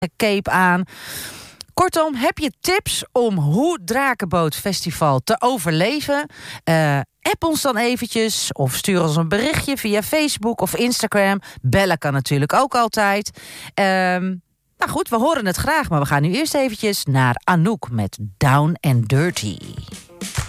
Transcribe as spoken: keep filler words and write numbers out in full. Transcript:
cape aan. Kortom, heb je tips om hoe Drakenbootfestival te overleven? Uh, app ons dan eventjes of stuur ons een berichtje via Facebook of Instagram. Bellen kan natuurlijk ook altijd. Um, nou goed, we horen het graag, maar we gaan nu eerst eventjes naar Anouk met Down and Dirty.